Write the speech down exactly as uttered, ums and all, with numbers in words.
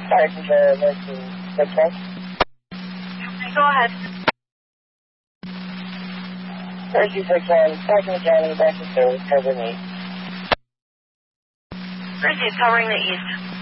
Fire control, emergency six one. Go ahead. Emergency six one, Packing County, back to service, covering east. Emergency is covering the east.